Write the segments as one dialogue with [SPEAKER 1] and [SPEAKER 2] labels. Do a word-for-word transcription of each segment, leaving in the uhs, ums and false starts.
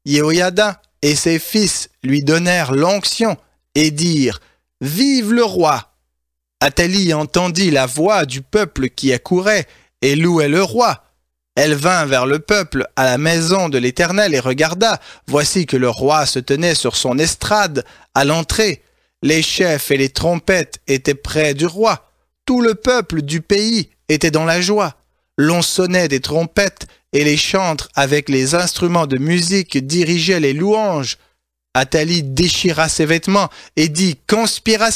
[SPEAKER 1] Yehoyada et ses fils lui donnèrent l'onction et dirent « Vive le roi !» Athalie entendit la voix du peuple qui accourait et louait le roi. Elle vint vers le peuple à la maison de l'Éternel et regarda. Voici que le roi se tenait sur son estrade à l'entrée. Les chefs et les trompettes étaient près du roi. Tout le peuple du pays était dans la joie. L'on sonnait des trompettes et les chantres avec les instruments de musique dirigeaient les louanges. Athalie déchira ses vêtements et dit « Conspiration !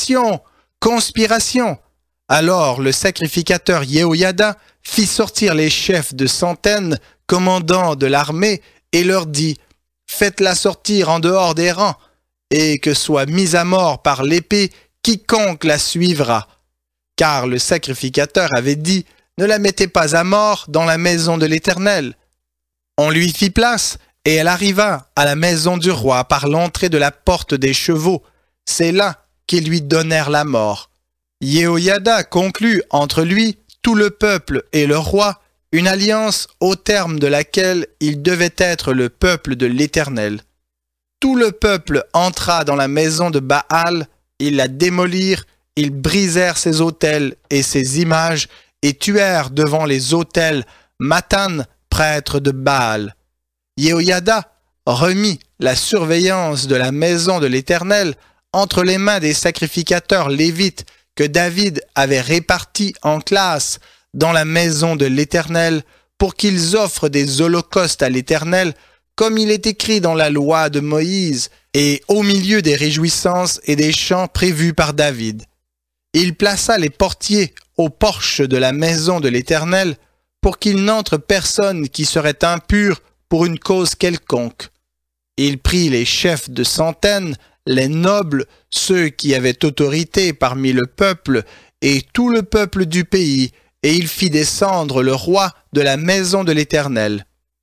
[SPEAKER 1] Conspiration !» Alors le sacrificateur Yehoyada fit sortir les chefs de centaines, commandants de l'armée, et leur dit « Faites-la sortir en dehors des rangs, et que soit mis à mort par l'épée quiconque la suivra. » Car le sacrificateur avait dit « Ne la mettez pas à mort dans la maison de l'Éternel. » On lui fit place, et elle arriva à la maison du roi par l'entrée de la porte des chevaux. C'est là qu'ils lui donnèrent la mort. Yehoyada conclut entre lui, tout le peuple et le roi, une alliance au terme de laquelle il devait être le peuple de l'Éternel. Tout le peuple entra dans la maison de Baal, ils la démolirent, ils brisèrent ses autels et ses images et tuèrent devant les autels Mathan, prêtre de Baal. Yehoyada remit la surveillance de la maison de l'Éternel entre les mains des sacrificateurs lévites que David avait répartis en classes dans la maison de l'Éternel pour qu'ils offrent des holocaustes à l'Éternel, comme il est écrit dans la loi de Moïse, et au milieu des réjouissances et des chants prévus par David. Il plaça les portiers au porche de la maison de l'Éternel pour qu'il n'entre personne qui serait impur pour une cause quelconque. Il prit les chefs de centaines, les nobles, ceux qui avaient autorité parmi le peuple, et tout le peuple du pays, et il fit descendre le roi de la maison de l'Éternel.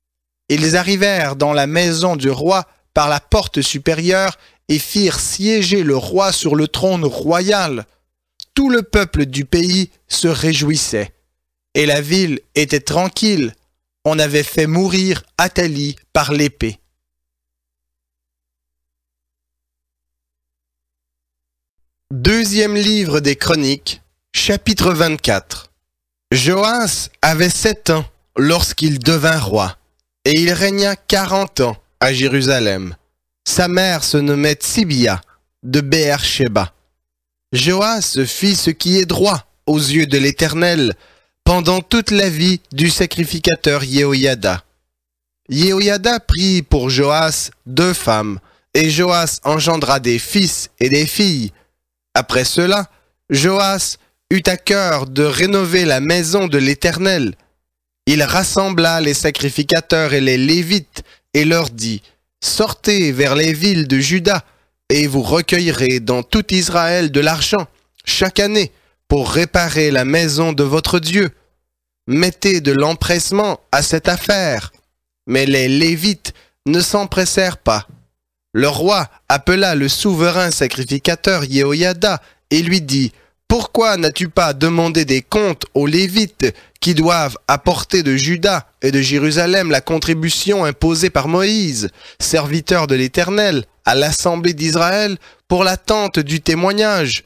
[SPEAKER 1] Ils arrivèrent dans la maison du roi par la porte supérieure et firent siéger le roi sur le trône royal. Tout le peuple du pays se réjouissait, et la ville était tranquille. On avait fait mourir Athalie par l'épée. Deuxième livre des Chroniques, chapitre vingt-quatre. Joas avait sept ans lorsqu'il devint roi, et il régna quarante ans à Jérusalem. Sa mère se nommait Tsibia, de Béer-Shéba. Joas fit ce qui est droit aux yeux de l'Éternel pendant toute la vie du sacrificateur Yehoyada. Yehoyada prit pour Joas deux femmes, et Joas engendra des fils et des filles. Après cela, Joas eut à cœur de rénover la maison de l'Éternel. Il rassembla les sacrificateurs et les Lévites et leur dit « Sortez vers les villes de Juda et vous recueillerez dans tout Israël de l'argent chaque année pour réparer la maison de votre Dieu. Mettez de l'empressement à cette affaire. » Mais les Lévites ne s'empressèrent pas. Le roi appela le souverain sacrificateur Yehoyada et lui dit « Pourquoi n'as-tu pas demandé des comptes aux Lévites qui doivent apporter de Juda et de Jérusalem la contribution imposée par Moïse, serviteur de l'Éternel, à l'assemblée d'Israël pour la tente du témoignage?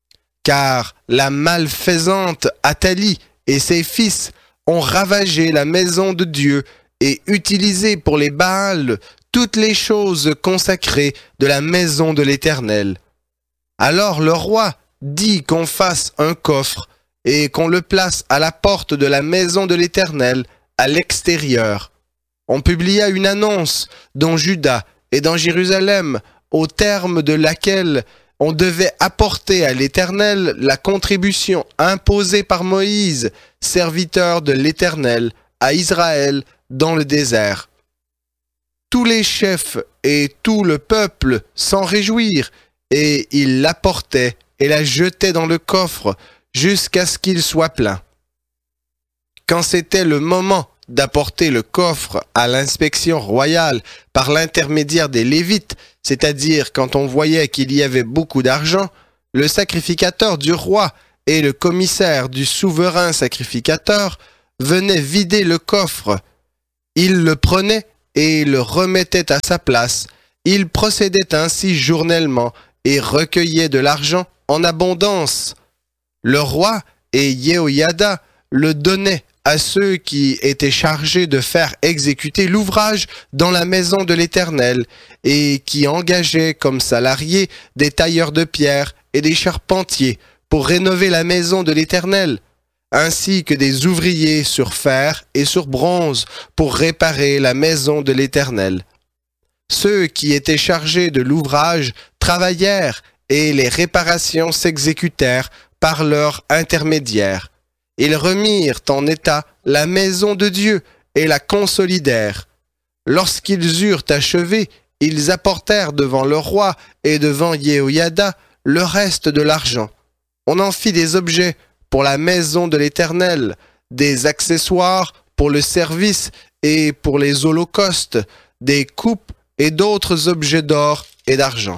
[SPEAKER 1] Car la malfaisante Athalie et ses fils ont ravagé la maison de Dieu et utilisé pour les Baals toutes les choses consacrées de la maison de l'Éternel. » Alors le roi dit qu'on fasse un coffre et qu'on le place à la porte de la maison de l'Éternel, à l'extérieur. On publia une annonce dans Juda et dans Jérusalem, au terme de laquelle on devait apporter à l'Éternel la contribution imposée par Moïse, serviteur de l'Éternel, à Israël dans le désert. Tous les chefs et tout le peuple s'en réjouirent, et ils l'apportaient et la jetaient dans le coffre jusqu'à ce qu'il soit plein. Quand c'était le moment d'apporter le coffre à l'inspection royale par l'intermédiaire des Lévites, c'est-à-dire quand on voyait qu'il y avait beaucoup d'argent, le sacrificateur du roi et le commissaire du souverain sacrificateur venaient vider le coffre. Ils le prenaient et le remettait à sa place. Il procédait ainsi journellement et recueillait de l'argent en abondance. Le roi et Yehoïada le donnaient à ceux qui étaient chargés de faire exécuter l'ouvrage dans la maison de l'Éternel et qui engageaient comme salariés des tailleurs de pierre et des charpentiers pour rénover la maison de l'Éternel, ainsi que des ouvriers sur fer et sur bronze pour réparer la maison de l'Éternel. Ceux qui étaient chargés de l'ouvrage travaillèrent et les réparations s'exécutèrent par leur intermédiaire. Ils remirent en état la maison de Dieu et la consolidèrent. Lorsqu'ils eurent achevé, ils apportèrent devant le roi et devant Yehoïada le reste de l'argent. On en fit des objets pour la maison de l'Éternel, des accessoires pour le service et pour les holocaustes, des coupes et d'autres objets d'or et d'argent.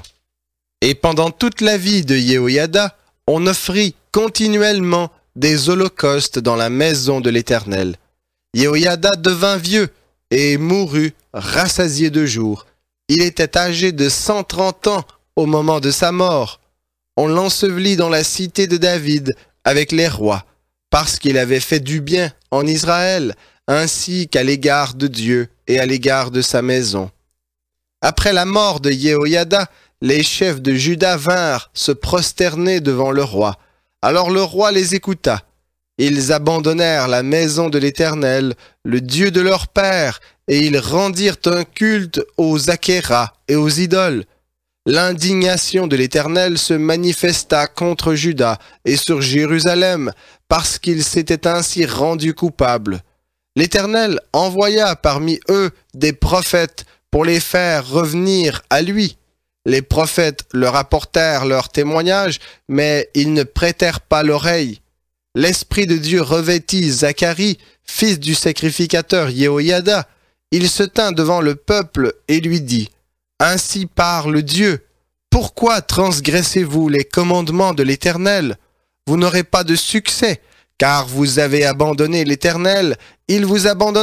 [SPEAKER 1] Et pendant toute la vie de Yehoïada, on offrit continuellement des holocaustes dans la maison de l'Éternel. Yehoïada devint vieux et mourut rassasié de jours. Il était âgé de cent trente ans au moment de sa mort. On l'ensevelit dans la cité de David avec les rois, parce qu'il avait fait du bien en Israël, ainsi qu'à l'égard de Dieu et à l'égard de sa maison. Après la mort de Yehoïada, les chefs de Juda vinrent se prosterner devant le roi. Alors le roi les écouta. Ils abandonnèrent la maison de l'Éternel, le Dieu de leur père, et ils rendirent un culte aux Achéras et aux idoles. L'indignation de l'Éternel se manifesta contre Juda et sur Jérusalem, parce qu'ils s'étaient ainsi rendus coupables. L'Éternel envoya parmi eux des prophètes pour les faire revenir à lui. Les prophètes leur apportèrent leurs témoignages, mais ils ne prêtèrent pas l'oreille. L'Esprit de Dieu revêtit Zacharie, fils du sacrificateur Yehoïada. Il se tint devant le peuple et lui dit, « Ainsi parle Dieu. Pourquoi transgressez-vous les commandements de l'Éternel? Vous n'aurez pas de succès, car vous avez abandonné l'Éternel, il vous abandonnera. »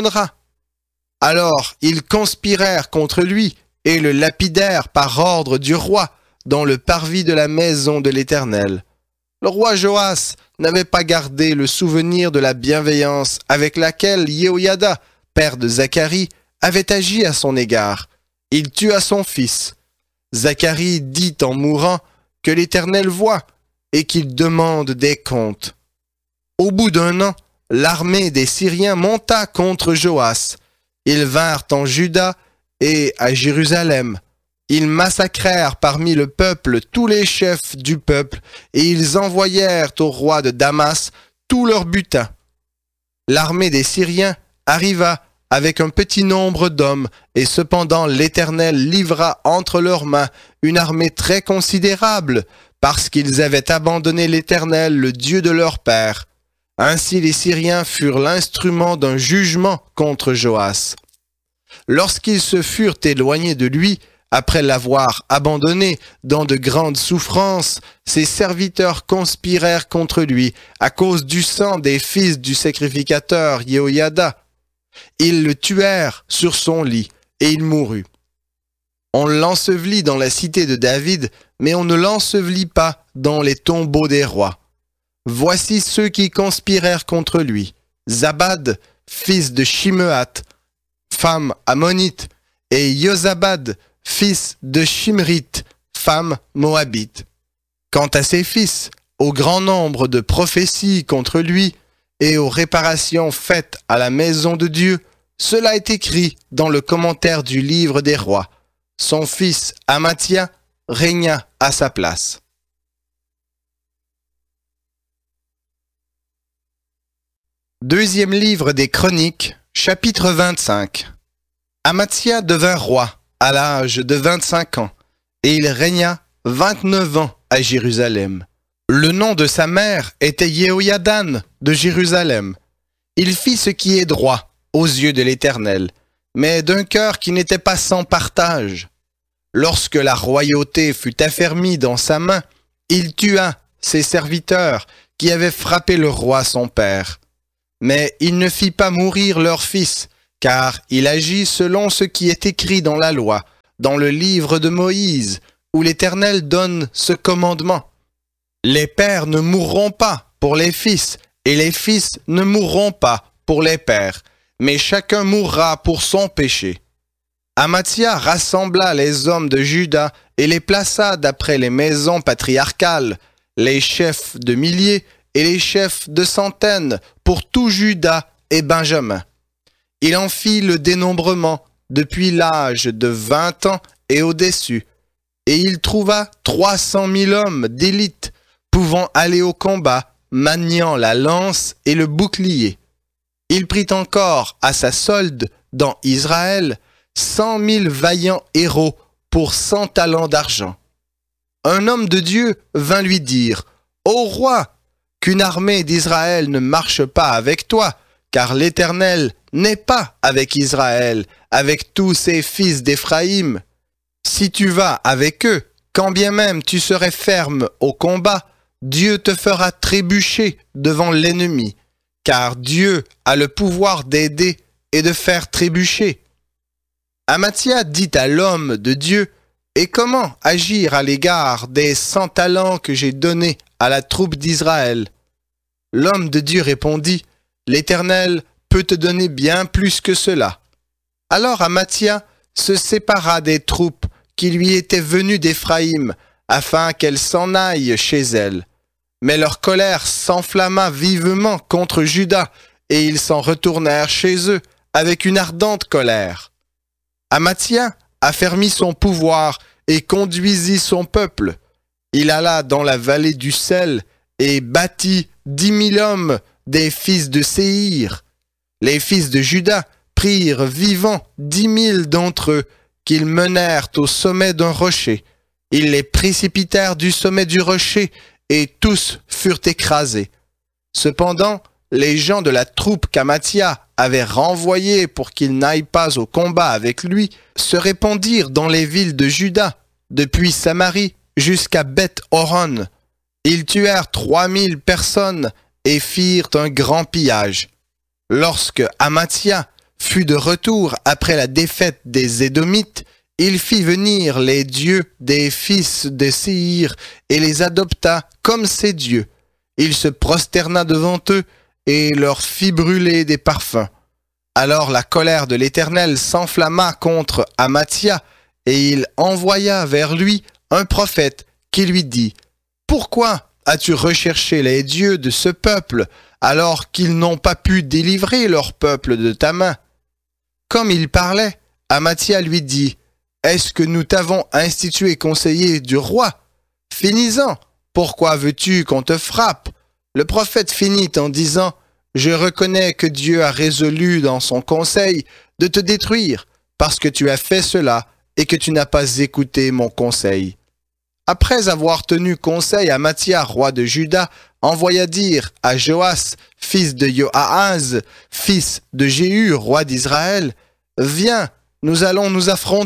[SPEAKER 1] Alors ils conspirèrent contre lui et le lapidèrent par ordre du roi dans le parvis de la maison de l'Éternel. Le roi Joas n'avait pas gardé le souvenir de la bienveillance avec laquelle Yehoïada, père de Zacharie, avait agi à son égard. Il tua son fils. Zacharie dit en mourant que l'Éternel voit et qu'il demande des comptes. Au bout d'un an, l'armée des Syriens monta contre Joas. Ils vinrent en Juda et à Jérusalem. Ils massacrèrent parmi le peuple tous les chefs du peuple et ils envoyèrent au roi de Damas tout leur butin. L'armée des Syriens arriva avec un petit nombre d'hommes et cependant l'Éternel livra entre leurs mains une armée très considérable parce qu'ils avaient abandonné l'Éternel, le Dieu de leur père. Ainsi les Syriens furent l'instrument d'un jugement contre Joas. Lorsqu'ils se furent éloignés de lui, après l'avoir abandonné dans de grandes souffrances, ses serviteurs conspirèrent contre lui à cause du sang des fils du sacrificateur Yehoïada. Ils le tuèrent sur son lit et il mourut. On l'ensevelit dans la cité de David, mais on ne l'ensevelit pas dans les tombeaux des rois. Voici ceux qui conspirèrent contre lui. Zabad, fils de Shimeat, femme ammonite, et Yozabad, fils de Shimrith, femme moabite. Quant à ses fils, au grand nombre de prophéties contre lui et aux réparations faites à la maison de Dieu, cela est écrit dans le commentaire du livre des rois. Son fils Amathia régna à sa place. Deuxième livre des Chroniques, chapitre vingt-cinq. Amathia devint roi à l'âge de vingt-cinq ans, et il régna vingt-neuf ans à Jérusalem. Le nom de sa mère était Yehoïadan de Jérusalem. Il fit ce qui est droit aux yeux de l'Éternel, mais d'un cœur qui n'était pas sans partage. Lorsque la royauté fut affermie dans sa main, il tua ses serviteurs qui avaient frappé le roi son père. Mais il ne fit pas mourir leur fils, car il agit selon ce qui est écrit dans la loi, dans le livre de Moïse, où l'Éternel donne ce commandement. Les pères ne mourront pas pour les fils, et les fils ne mourront pas pour les pères, mais chacun mourra pour son péché. Amathia rassembla les hommes de Juda et les plaça d'après les maisons patriarcales, les chefs de milliers et les chefs de centaines pour tout Juda et Benjamin. Il en fit le dénombrement depuis l'âge de vingt ans et au-dessus, et il trouva trois cent mille hommes d'élite pouvant aller au combat, maniant la lance et le bouclier. Il prit encore à sa solde dans Israël cent mille vaillants héros pour cent talents d'argent. Un homme de Dieu vint lui dire, « Ô roi, qu'une armée d'Israël ne marche pas avec toi, car l'Éternel n'est pas avec Israël, avec tous ses fils d'Éphraïm. Si tu vas avec eux, quand bien même tu serais ferme au combat, Dieu te fera trébucher devant l'ennemi, car Dieu a le pouvoir d'aider et de faire trébucher. » Amathia dit à l'homme de Dieu, « Et comment agir à l'égard des cent talents que j'ai donnés à la troupe d'Israël ?» L'homme de Dieu répondit, « L'Éternel peut te donner bien plus que cela. » Alors Amathia se sépara des troupes qui lui étaient venues d'Éphraïm, afin qu'elles s'en aillent chez elles. Mais leur colère s'enflamma vivement contre Juda, et ils s'en retournèrent chez eux avec une ardente colère. Amathia affermit son pouvoir et conduisit son peuple. Il alla dans la vallée du sel et battit dix mille hommes des fils de Séhir. Les fils de Juda prirent vivants dix mille d'entre eux, qu'ils menèrent au sommet d'un rocher. Ils les précipitèrent du sommet du rocher, et tous furent écrasés. Cependant, les gens de la troupe qu'Amathia avait renvoyés pour qu'ils n'aillent pas au combat avec lui se répandirent dans les villes de Juda, depuis Samarie jusqu'à Beth-Horon. Ils tuèrent trois mille personnes et firent un grand pillage. Lorsque Amathia fut de retour après la défaite des Édomites, il fit venir les dieux des fils de Séhir et les adopta comme ses dieux. Il se prosterna devant eux et leur fit brûler des parfums. Alors la colère de l'Éternel s'enflamma contre Amathia, et il envoya vers lui un prophète qui lui dit, « Pourquoi as-tu recherché les dieux de ce peuple, alors qu'ils n'ont pas pu délivrer leur peuple de ta main ?» Comme il parlait, Amathia lui dit, « Est-ce que nous t'avons institué conseiller du roi? Finis-en, pourquoi veux-tu qu'on te frappe ?» Le prophète finit en disant, « Je reconnais que Dieu a résolu dans son conseil de te détruire, parce que tu as fait cela et que tu n'as pas écouté mon conseil. » Après avoir tenu conseil, Amathia, roi de Juda, envoya dire à Joas, fils de Joahaz, fils de Jéhu, roi d'Israël, « Viens, nous allons nous affronter. »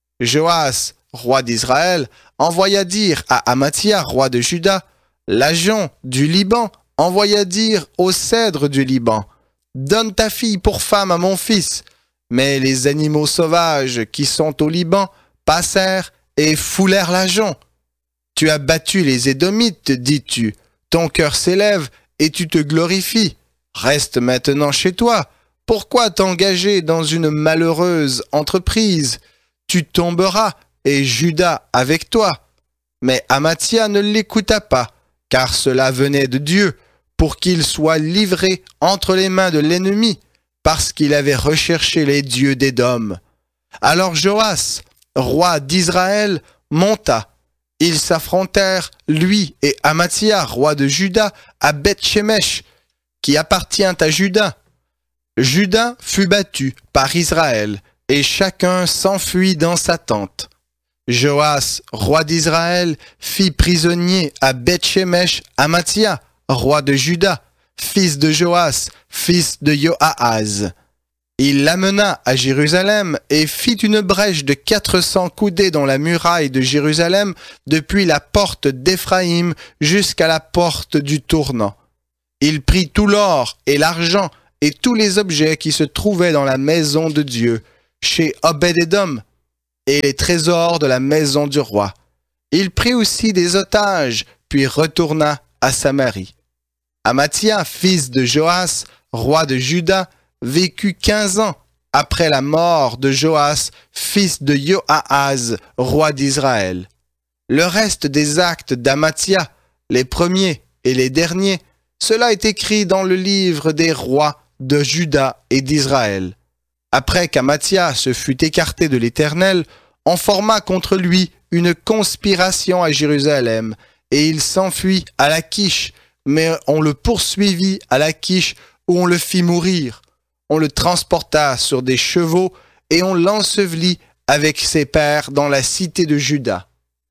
[SPEAKER 1] Joas, roi d'Israël, envoya dire à Amathia, roi de Juda, « L'agent du Liban envoya dire au cèdre du Liban, « Donne ta fille pour femme à mon fils. » Mais les animaux sauvages qui sont au Liban passèrent et foulèrent l'agent. « Tu as battu les Édomites, dis-tu. Ton cœur s'élève et tu te glorifies. Reste maintenant chez toi. Pourquoi t'engager dans une malheureuse entreprise? Tu tomberas et Juda avec toi. » Mais Amathia ne l'écouta pas, car cela venait de Dieu, pour qu'il soit livré entre les mains de l'ennemi, parce qu'il avait recherché les dieux d'Édom. Alors Joas, roi d'Israël, monta. Ils s'affrontèrent, lui et Amathia, roi de Juda, à Beth-Shemesh, qui appartient à Juda. Juda fut battu par Israël, et chacun s'enfuit dans sa tente. Joas, roi d'Israël, fit prisonnier à Beth-Shemesh Amathia, roi de Juda, fils de Joas, fils de Joahaz. Il l'amena à Jérusalem et fit une brèche de quatre cents coudées dans la muraille de Jérusalem, depuis la porte d'Éphraïm jusqu'à la porte du tournant. Il prit tout l'or et l'argent et tous les objets qui se trouvaient dans la maison de Dieu, chez Obed-Édom, et les trésors de la maison du roi. Il prit aussi des otages, puis retourna à Samarie. Amathia, fils de Joas, roi de Juda, vécut quinze ans après la mort de Joas, fils de Joahaz, roi d'Israël. Le reste des actes d'Amathia, les premiers et les derniers, cela est écrit dans le livre des rois de Juda et d'Israël. Après qu'Amathia se fut écarté de l'Éternel, on forma contre lui une conspiration à Jérusalem, et il s'enfuit à Lachish, mais on le poursuivit à Lachish où on le fit mourir. On le transporta sur des chevaux et on l'ensevelit avec ses pères dans la cité de Juda.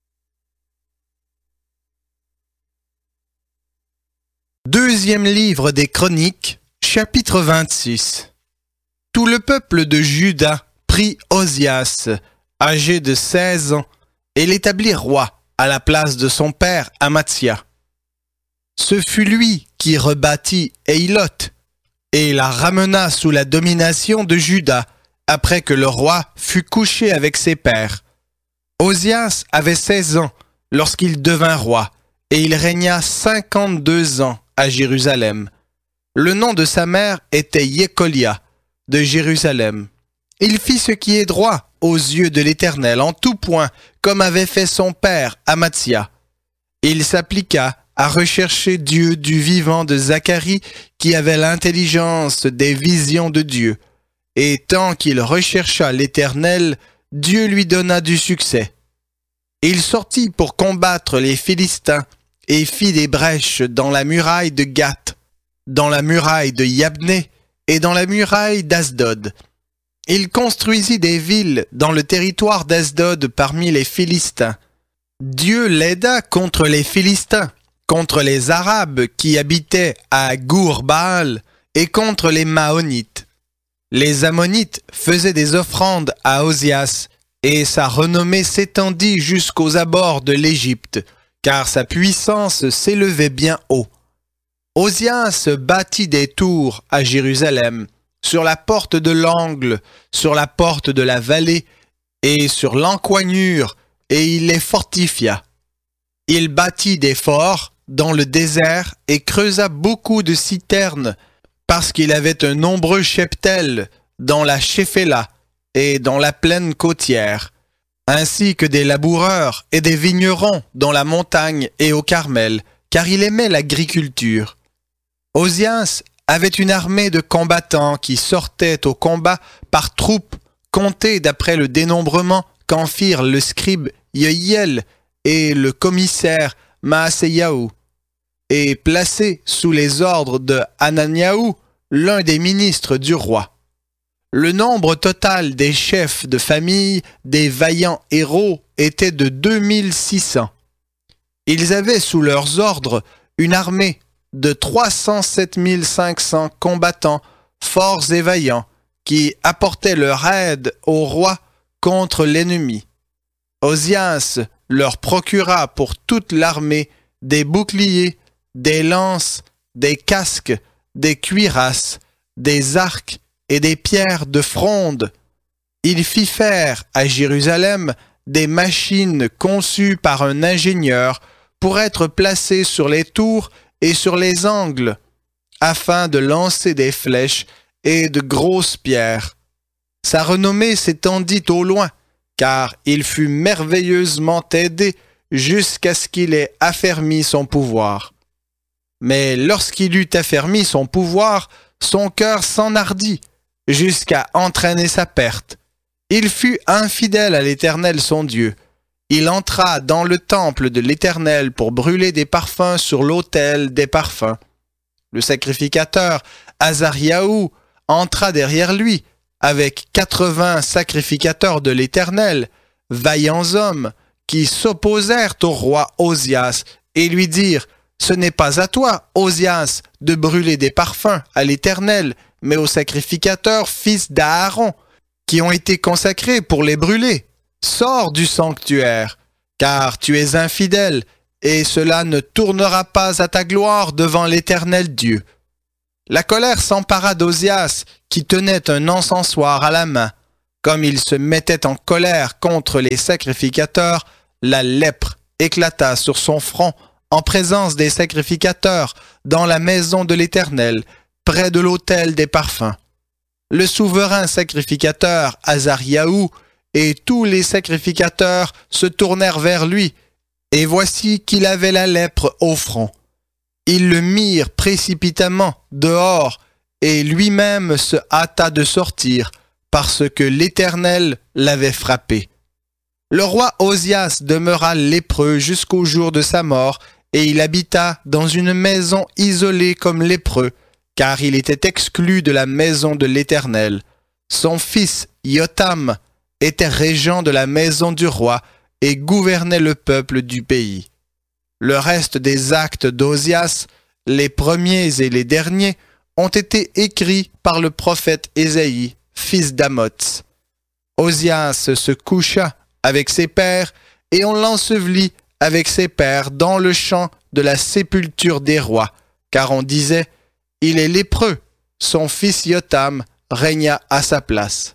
[SPEAKER 1] Deuxième livre des Chroniques, chapitre vingt-six. Tout le peuple de Juda prit Ozias, âgé de seize ans, et l'établit roi à la place de son père Amathia. Ce fut lui qui rebâtit Éilot et la ramena sous la domination de Juda après que le roi fut couché avec ses pères. Ozias avait seize ans lorsqu'il devint roi et il régna cinquante-deux ans à Jérusalem. Le nom de sa mère était Yécolia de Jérusalem. Il fit ce qui est droit aux yeux de l'Éternel en tout point, comme avait fait son père Amathia. Il s'appliqua à rechercher Dieu du vivant de Zacharie, qui avait l'intelligence des visions de Dieu. Et tant qu'il rechercha l'Éternel, Dieu lui donna du succès. Il sortit pour combattre les Philistins et fit des brèches dans la muraille de Gath, dans la muraille de Yabné et dans la muraille d'Asdod. Il construisit des villes dans le territoire d'Asdod parmi les Philistins. Dieu l'aida contre les Philistins, contre les Arabes qui habitaient à Gour-Baal et contre les Maonites. Les Ammonites faisaient des offrandes à Ozias et sa renommée s'étendit jusqu'aux abords de l'Égypte, car sa puissance s'élevait bien haut. Ozias bâtit des tours à Jérusalem, sur la porte de l'angle, sur la porte de la vallée et sur l'encoignure, et il les fortifia. Il bâtit des forts dans le désert et creusa beaucoup de citernes, parce qu'il avait un nombreux cheptel dans la Shéphéla et dans la plaine côtière, ainsi que des laboureurs et des vignerons dans la montagne et au Carmel, car il aimait l'agriculture. Ozias avait une armée de combattants qui sortaient au combat par troupes, comptées d'après le dénombrement qu'en firent le scribe Yehiel et le commissaire Maaseyahu, et placés sous les ordres de Hananiahu, l'un des ministres du roi. Le nombre total des chefs de famille des vaillants héros était de deux mille six cents. Ils avaient sous leurs ordres une armée de trois cent sept mille cinq cents combattants forts et vaillants qui apportaient leur aide au roi contre l'ennemi. Ozias leur procura pour toute l'armée des boucliers, des lances, des casques, des cuirasses, des arcs et des pierres de fronde. Il fit faire à Jérusalem des machines conçues par un ingénieur pour être placées sur les tours et sur les angles, afin de lancer des flèches et de grosses pierres. Sa renommée s'étendit au loin, car il fut merveilleusement aidé jusqu'à ce qu'il ait affermi son pouvoir. Mais lorsqu'il eut affermi son pouvoir, son cœur s'enhardit, jusqu'à entraîner sa perte. Il fut infidèle à l'Éternel son Dieu. Il entra dans le temple de l'Éternel pour brûler des parfums sur l'autel des parfums. Le sacrificateur Azariahu entra derrière lui, avec quatre-vingts sacrificateurs de l'Éternel, vaillants hommes, qui s'opposèrent au roi Ozias et lui dirent « Ce n'est pas à toi, Ozias, de brûler des parfums à l'Éternel, mais aux sacrificateurs fils d'Aaron, qui ont été consacrés pour les brûler. Sors du sanctuaire, car tu es infidèle, et cela ne tournera pas à ta gloire devant l'Éternel Dieu. » La colère s'empara d'Ozias, qui tenait un encensoir à la main. Comme il se mettait en colère contre les sacrificateurs, la lèpre éclata sur son front en présence des sacrificateurs dans la maison de l'Éternel, près de l'autel des parfums. Le souverain sacrificateur Azariahu et tous les sacrificateurs se tournèrent vers lui, et voici qu'il avait la lèpre au front. Ils le mirent précipitamment dehors, et lui-même se hâta de sortir, parce que l'Éternel l'avait frappé. Le roi Ozias demeura lépreux jusqu'au jour de sa mort, et il habita dans une maison isolée comme lépreux, car il était exclu de la maison de l'Éternel. Son fils Yotam était régent de la maison du roi et gouvernait le peuple du pays. Le reste des actes d'Ozias, les premiers et les derniers, ont été écrits par le prophète Ésaïe, fils d'Amoz. Ozias se coucha avec ses pères et on l'ensevelit avec ses pères dans le champ de la sépulture des rois, car on disait « Il est lépreux ». Son fils Yotam régna à sa place.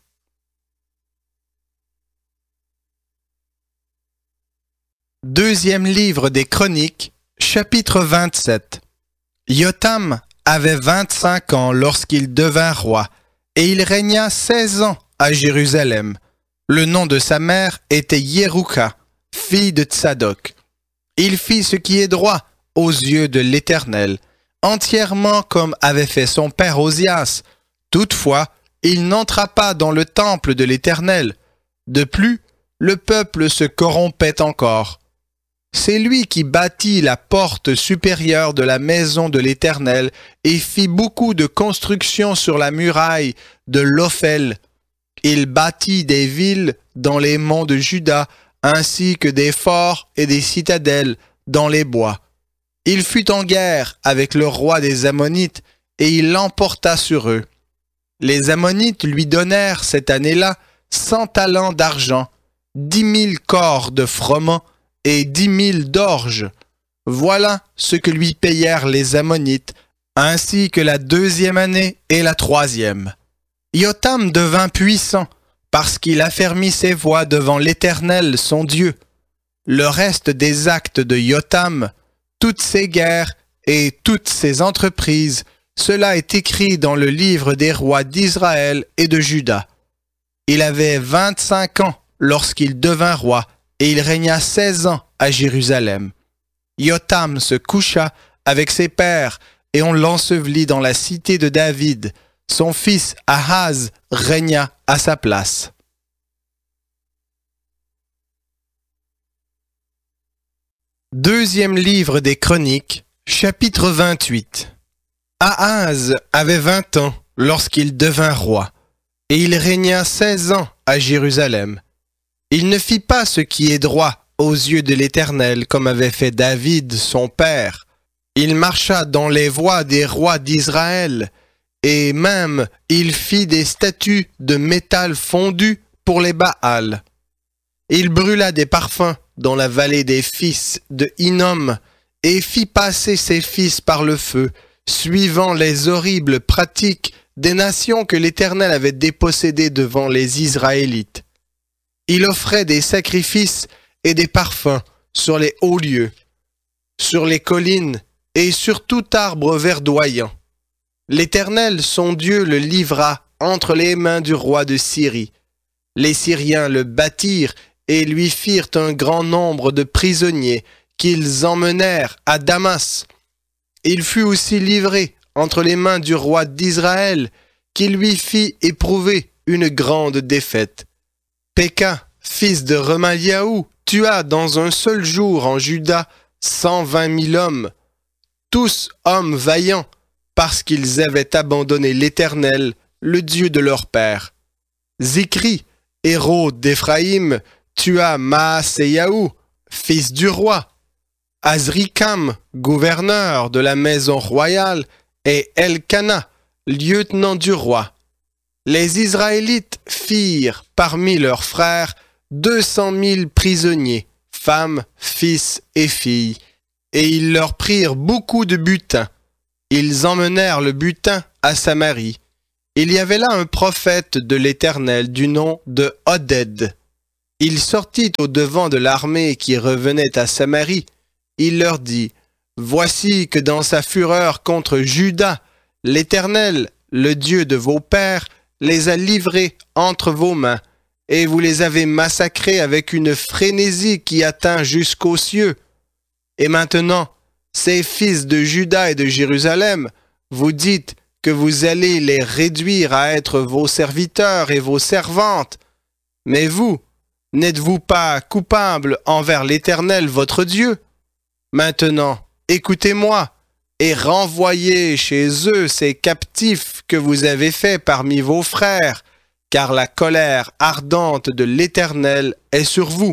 [SPEAKER 1] Deuxième livre des Chroniques, chapitre vingt-sept. Yotam avait vingt-cinq ans lorsqu'il devint roi, et il régna seize ans à Jérusalem. Le nom de sa mère était Yerouka, fille de Tsadok. Il fit ce qui est droit aux yeux de l'Éternel, entièrement comme avait fait son père Ozias. Toutefois, il n'entra pas dans le temple de l'Éternel. De plus, le peuple se corrompait encore. C'est lui qui bâtit la porte supérieure de la maison de l'Éternel et fit beaucoup de constructions sur la muraille de l'Ophel. Il bâtit des villes dans les monts de Juda, ainsi que des forts et des citadelles dans les bois. Il fut en guerre avec le roi des Ammonites et il l'emporta sur eux. Les Ammonites lui donnèrent cette année-là cent talents d'argent, dix mille corps de froment et dix mille d'orge. Voilà ce que lui payèrent les Ammonites, ainsi que la deuxième année et la troisième. Yotam devint puissant, parce qu'il affermit ses voies devant l'Éternel son Dieu. Le reste des actes de Yotam, toutes ses guerres et toutes ses entreprises, cela est écrit dans le livre des rois d'Israël et de Juda. Il avait vingt-cinq ans lorsqu'il devint roi, et il régna seize ans à Jérusalem. Yotam se coucha avec ses pères, et on l'ensevelit dans la cité de David. Son fils Ahaz régna à sa place. Deuxième livre des Chroniques, chapitre vingt-huit. Ahaz avait vingt ans lorsqu'il devint roi, et il régna seize ans à Jérusalem. Il ne fit pas ce qui est droit aux yeux de l'Éternel, comme avait fait David son père. Il marcha dans les voies des rois d'Israël, et même il fit des statues de métal fondu pour les Baals. Il brûla des parfums dans la vallée des fils de Hinnom, et fit passer ses fils par le feu, suivant les horribles pratiques des nations que l'Éternel avait dépossédées devant les Israélites. Il offrait des sacrifices et des parfums sur les hauts lieux, sur les collines et sur tout arbre verdoyant. L'Éternel, son Dieu, le livra entre les mains du roi de Syrie. Les Syriens le battirent et lui firent un grand nombre de prisonniers qu'ils emmenèrent à Damas. Il fut aussi livré entre les mains du roi d'Israël, qui lui fit éprouver une grande défaite. Péka, fils de Remaliahu, tua dans un seul jour en Juda cent vingt mille hommes, tous hommes vaillants, parce qu'ils avaient abandonné l'Éternel, le Dieu de leur père. Zikri, héros d'Éphraïm, tua Maaseyahu, fils du roi. Azrikam, gouverneur de la maison royale, et Elkana, lieutenant du roi. Les Israélites firent parmi leurs frères deux cent mille prisonniers, femmes, fils et filles, et ils leur prirent beaucoup de butin. ils emmenèrent le butin à Samarie. Il y avait là un prophète de l'Éternel du nom de Oded. Il sortit au-devant de l'armée qui revenait à Samarie. Il leur dit, « Voici que dans sa fureur contre Juda, l'Éternel, le Dieu de vos pères, les a livrés entre vos mains, et vous les avez massacrés avec une frénésie qui atteint jusqu'aux cieux. Et maintenant, ces fils de Juda et de Jérusalem, vous dites que vous allez les réduire à être vos serviteurs et vos servantes. Mais vous, n'êtes-vous pas coupables envers l'Éternel votre Dieu? Maintenant, écoutez-moi, et renvoyez chez eux ces captifs que vous avez faits parmi vos frères, car la colère ardente de l'Éternel est sur vous. »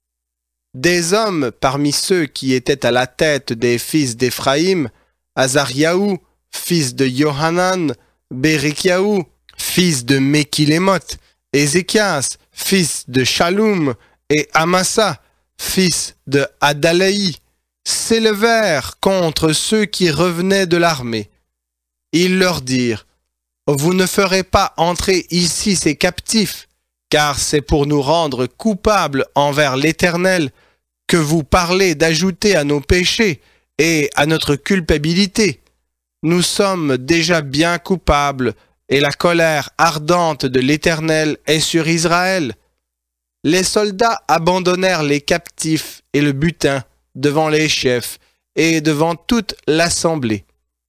[SPEAKER 1] Des hommes parmi ceux qui étaient à la tête des fils d'Éphraïm, Azariaou, fils de Yohanan, Bérikiaou, fils de Mékilémoth, Ézéchias, fils de Shaloum, et Amasa, fils de Adalaï, s'élevèrent contre ceux qui revenaient de l'armée. Ils leur dirent, « Vous ne ferez pas entrer ici ces captifs, car c'est pour nous rendre coupables envers l'Éternel que vous parlez d'ajouter à nos péchés et à notre culpabilité. Nous sommes déjà bien coupables, et la colère ardente de l'Éternel est sur Israël. » Les soldats abandonnèrent les captifs et le butin devant les chefs et devant toute l'assemblée.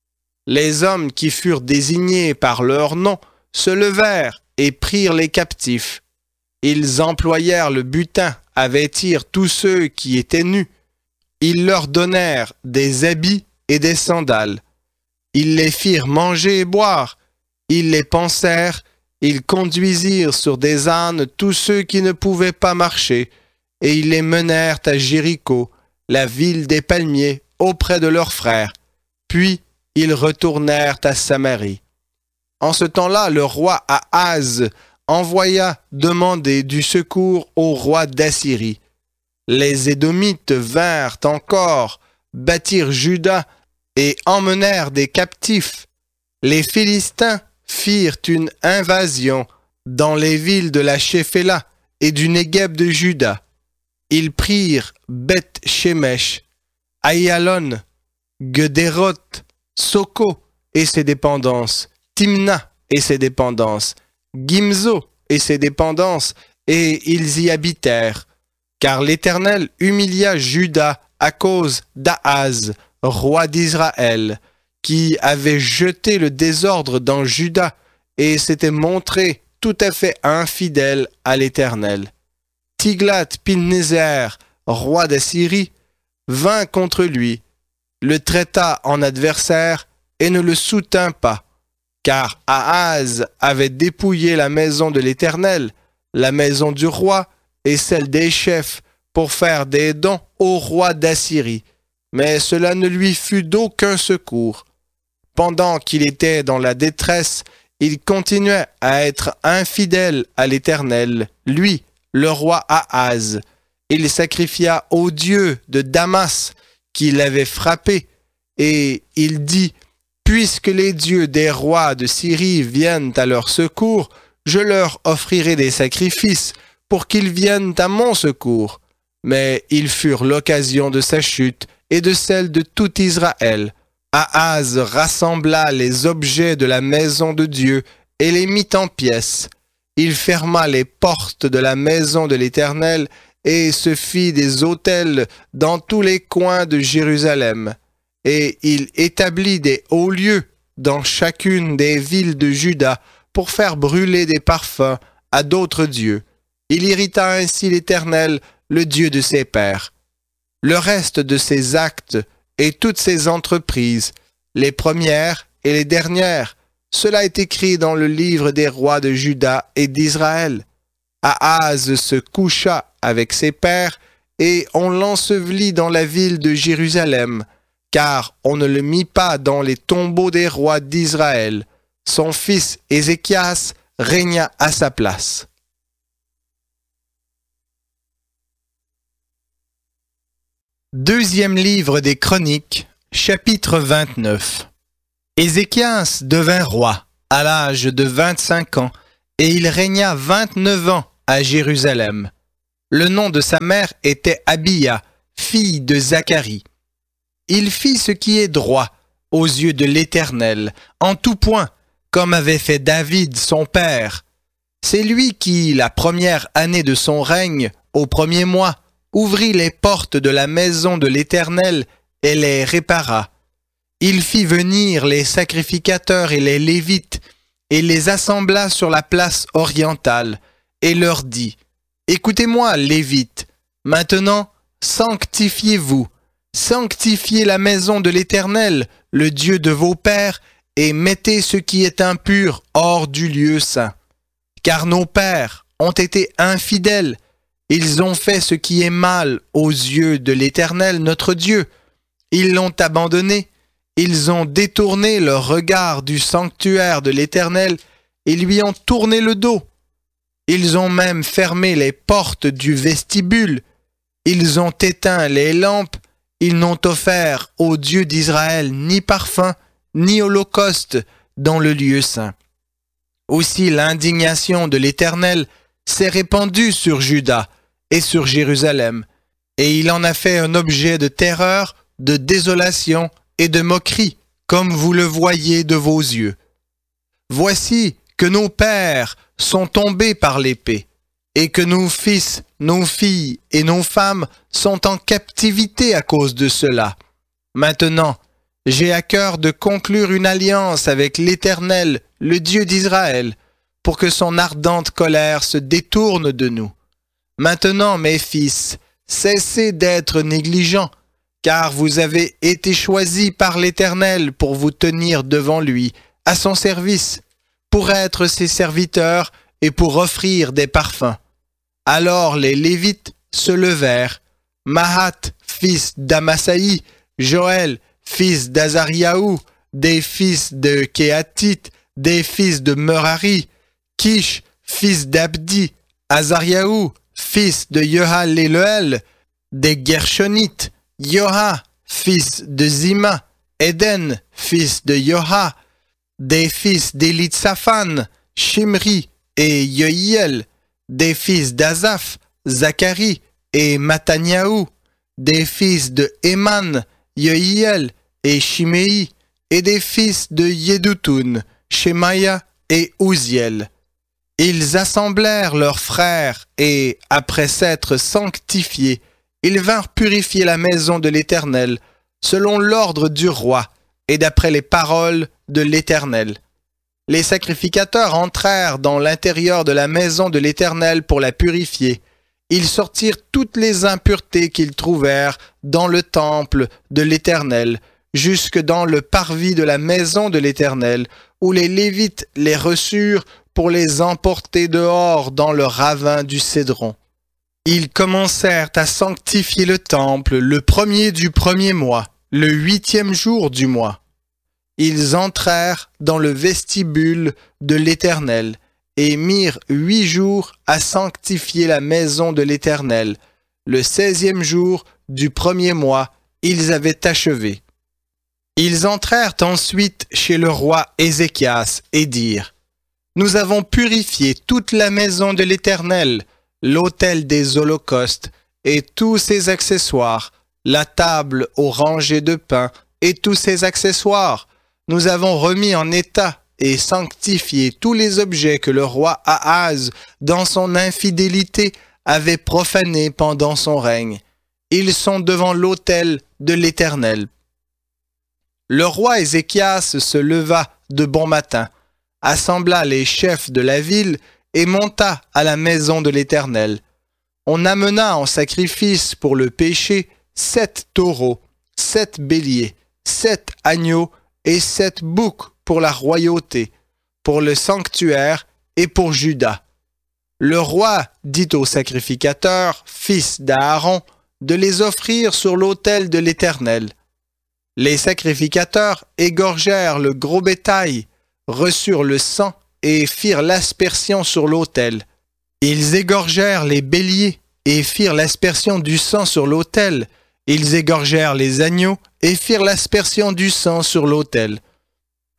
[SPEAKER 1] Les hommes qui furent désignés par leur nom se levèrent et prirent les captifs. Ils employèrent le butin à vêtir tous ceux qui étaient nus. Ils leur donnèrent des habits et des sandales. Ils les firent manger et boire. Ils les pansèrent. Ils conduisirent sur des ânes tous ceux qui ne pouvaient pas marcher, et ils les menèrent à Jéricho, la ville des palmiers, auprès de leurs frères. Puis ils retournèrent à Samarie. En ce temps-là, le roi Ahaz envoya demander du secours au roi d'Assyrie. Les Édomites vinrent encore, battirent Juda et emmenèrent des captifs. Les Philistins firent une invasion dans les villes de la Shéphéla et du Négueb de Juda. Ils prirent Beth-Shemesh, Aïalon, Guédéroth, Soko et ses dépendances, Timna et ses dépendances, Gimzo et ses dépendances, et ils y habitèrent. Car l'Éternel humilia Juda à cause d'Ahaz, roi d'Israël, qui avait jeté le désordre dans Juda et s'était montré tout à fait infidèle à l'Éternel. Tiglath-Pilnéser, roi d'Assyrie, vint contre lui, le traita en adversaire et ne le soutint pas, car Ahaz avait dépouillé la maison de l'Éternel, la maison du roi et celle des chefs, pour faire des dons au roi d'Assyrie, mais cela ne lui fut d'aucun secours. Pendant qu'il était dans la détresse, il continuait à être infidèle à l'Éternel, lui, le roi Ahaz. Il sacrifia au dieu de Damas, qui l'avait frappé, et il dit, « Puisque les dieux des rois de Syrie viennent à leur secours, je leur offrirai des sacrifices pour qu'ils viennent à mon secours. » Mais ils furent l'occasion de sa chute et de celle de tout Israël. Ahaz rassembla les objets de la maison de Dieu et les mit en pièces. Il ferma les portes de la maison de l'Éternel et se fit des autels dans tous les coins de Jérusalem. Et il établit des hauts lieux dans chacune des villes de Juda pour faire brûler des parfums à d'autres dieux. Il irrita ainsi l'Éternel, le Dieu de ses pères. Le reste de ses actes et toutes ses entreprises, les premières et les dernières, cela est écrit dans le livre des rois de Juda et d'Israël. Ahaz se coucha avec ses pères et on l'ensevelit dans la ville de Jérusalem, car on ne le mit pas dans les tombeaux des rois d'Israël. Son fils Ézéchias régna à sa place. Deuxième livre des Chroniques, chapitre vingt-neuf. Ézéchias devint roi à l'âge de vingt-cinq ans et il régna vingt-neuf ans à Jérusalem. Le nom de sa mère était Abia, fille de Zacharie. Il fit ce qui est droit aux yeux de l'Éternel, en tout point, comme avait fait David son père. C'est lui qui, la première année de son règne, au premier mois, ouvrit les portes de la maison de l'Éternel et les répara. Il fit venir les sacrificateurs et les Lévites, et les assembla sur la place orientale, et leur dit, « Écoutez-moi, Lévites, maintenant sanctifiez-vous, sanctifiez la maison de l'Éternel, le Dieu de vos pères, et mettez ce qui est impur hors du lieu saint. Car nos pères ont été infidèles, ils ont fait ce qui est mal aux yeux de l'Éternel notre Dieu. Ils l'ont abandonné, ils ont détourné leur regard du sanctuaire de l'Éternel et lui ont tourné le dos. Ils ont même fermé les portes du vestibule, ils ont éteint les lampes, ils n'ont offert au Dieu d'Israël ni parfum, ni holocauste dans le lieu saint. Aussi l'indignation de l'Éternel s'est répandue sur Juda et sur Jérusalem, et il en a fait un objet de terreur, de désolation et de moquerie, comme vous le voyez de vos yeux. Voici que nos pères sont tombés par l'épée, et que nos fils, nos filles et nos femmes sont en captivité à cause de cela. Maintenant, j'ai à cœur de conclure une alliance avec l'Éternel, le Dieu d'Israël, pour que son ardente colère se détourne de nous. Maintenant, mes fils, cessez d'être négligents, car vous avez été choisis par l'Éternel pour vous tenir devant lui, à son service, pour être ses serviteurs et pour offrir des parfums. Alors les Lévites se levèrent, Mahat, fils d'Amasaï, Joël, fils d'Azariaou, des fils de Kéhatit, des fils de Merari, Kish, fils d'Abdi, Azariaou, fils de Yehaléleel, des Gershonites, Yoha, fils de Zima, Éden, fils de Yoha, des fils d'Élitsaphan, Shimri et Yohiel, des fils d'Azaph, Zacharie et Mattaniaou, des fils de Éman, Yohiel et Shimei, et des fils de Yédoutoun, Shemaïa et Ouziel. Ils assemblèrent leurs frères et, après s'être sanctifiés, ils vinrent purifier la maison de l'Éternel, selon l'ordre du roi et d'après les paroles de l'Éternel. Les sacrificateurs entrèrent dans l'intérieur de la maison de l'Éternel pour la purifier. Ils sortirent toutes les impuretés qu'ils trouvèrent dans le temple de l'Éternel, jusque dans le parvis de la maison de l'Éternel, où les Lévites les reçurent pour les emporter dehors dans le ravin du Cédron. Ils commencèrent à sanctifier le temple le premier du premier mois, le huitième jour du mois. Ils entrèrent dans le vestibule de l'Éternel et mirent huit jours à sanctifier la maison de l'Éternel. Le seizième jour du premier mois, ils avaient achevé. Ils entrèrent ensuite chez le roi Ézéchias et dirent, « Nous avons purifié toute la maison de l'Éternel, l'autel des holocaustes et tous ses accessoires, la table aux rangées de pain et tous ses accessoires. Nous avons remis en état et sanctifié tous les objets que le roi Ahaz, dans son infidélité, avait profanés pendant son règne. Ils sont devant l'autel de l'Éternel. » Le roi Ézéchias se leva de bon matin, assembla les chefs de la ville et monta à la maison de l'Éternel. On amena en sacrifice pour le péché sept taureaux, sept béliers, sept agneaux et sept boucs pour la royauté, pour le sanctuaire et pour Juda. Le roi dit aux sacrificateurs, fils d'Aaron, de les offrir sur l'autel de l'Éternel. Les sacrificateurs égorgèrent le gros bétail, reçurent le sang et firent l'aspersion sur l'autel. Ils égorgèrent les béliers et firent l'aspersion du sang sur l'autel. Ils égorgèrent les agneaux et firent l'aspersion du sang sur l'autel.